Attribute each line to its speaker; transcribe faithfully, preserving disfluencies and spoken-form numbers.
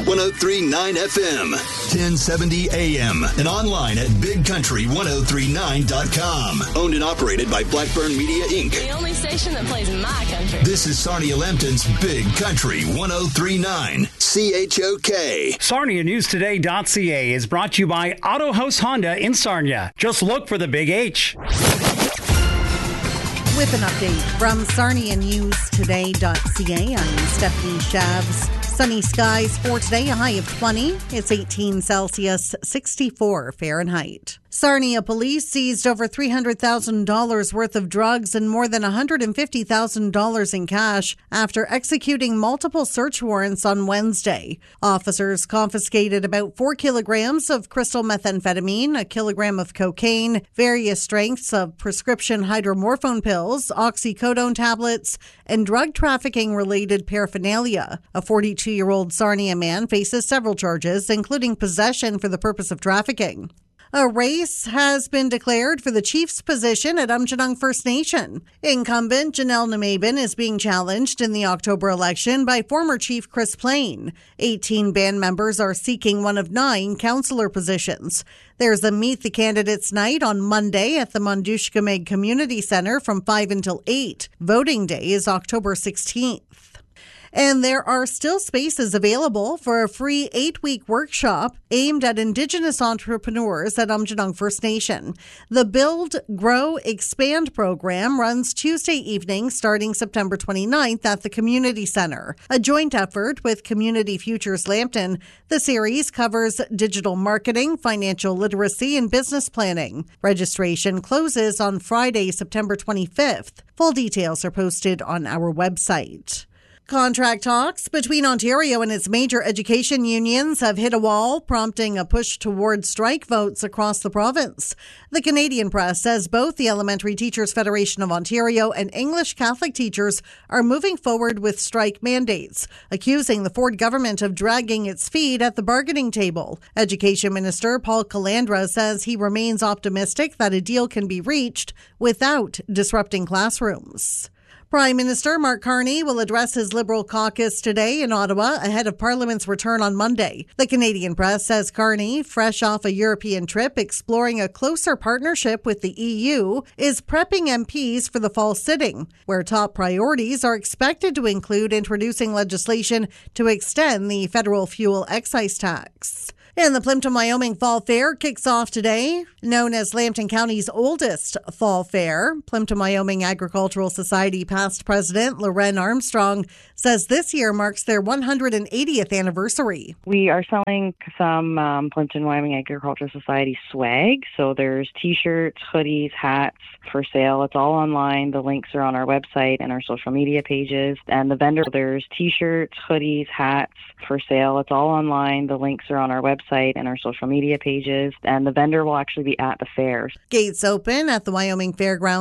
Speaker 1: one oh three point nine F M, ten seventy A M, and online at big country ten thirty-nine dot com. Owned and operated by Blackburn Media, Incorporated.
Speaker 2: The only station that plays my country.
Speaker 1: This is Sarnia Lambton's Big Country ten thirty-nine C H O K.
Speaker 3: Sarnia News Today dot C A is brought to you by Auto House Honda in Sarnia. Just look for the big H.
Speaker 4: With an update from Sarnia News Today dot C A, I'm Stephanie Shavs. Sunny skies for today, a high of twenty. It's eighteen Celsius, sixty-four Fahrenheit. Sarnia police seized over three hundred thousand dollars worth of drugs and more than one hundred fifty thousand dollars in cash after executing multiple search warrants on Wednesday. Officers confiscated about four kilograms of crystal methamphetamine, a kilogram of cocaine, various strengths of prescription hydromorphone pills, oxycodone tablets, and drug trafficking-related paraphernalia. A forty-two-year-old Sarnia man faces several charges, including possession for the purpose of trafficking. A race has been declared for the Chiefs position at Aamjiwnaang First Nation. Incumbent Janelle Namaben is being challenged in the October election by former Chief Chris Plain. eighteen band members are seeking one of nine councillor positions. There's a Meet the Candidates night on Monday at the Mondushkameg Community Centre from five until eight. Voting day is October sixteenth. And there are still spaces available for a free eight-week workshop aimed at Indigenous entrepreneurs at Aamjiwnaang First Nation. The Build, Grow, Expand program runs Tuesday evening starting September twenty-ninth at the Community Centre. A joint effort with Community Futures Lambton, the series covers digital marketing, financial literacy, and business planning. Registration closes on Friday, September twenty-fifth. Full details are posted on our website. Contract talks between Ontario and its major education unions have hit a wall, prompting a push toward strike votes across the province. The Canadian Press says both the Elementary Teachers Federation of Ontario and English Catholic teachers are moving forward with strike mandates, accusing the Ford government of dragging its feet at the bargaining table. Education Minister Paul Calandra says he remains optimistic that a deal can be reached without disrupting classrooms. Prime Minister Mark Carney will address his Liberal caucus today in Ottawa ahead of Parliament's return on Monday. The Canadian Press says Carney, fresh off a European trip exploring a closer partnership with the E U, is prepping M Ps for the fall sitting, where top priorities are expected to include introducing legislation to extend the federal fuel excise tax. And the Plimpton, Wyoming Fall Fair kicks off today. Known as Lambton County's oldest fall fair, Plimpton, Wyoming Agricultural Society past president Loren Armstrong says this year marks their one hundred eightieth anniversary.
Speaker 5: We are selling some um, Plimpton, Wyoming Agricultural Society swag. So there's T-shirts, hoodies, hats for sale. It's all online. The links are on our website and our social media pages. And the vendor, there's T-shirts, hoodies, hats for sale. It's all online. The links are on our website and our social media pages. And the vendor will actually be at the fair.
Speaker 4: Gates open at the Wyoming Fairgrounds